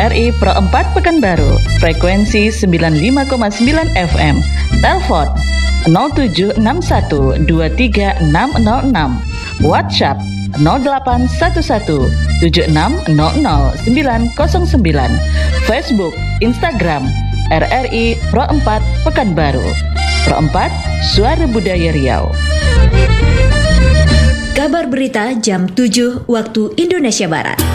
RRI Pro 4 Pekanbaru, frekuensi 95,9 FM, telepon 0761 23606, WhatsApp 0811 7600 909, Facebook, Instagram RRI Pro 4 Pekanbaru. Pro 4, Suara Budaya Riau. Kabar berita jam 7 waktu Indonesia Barat.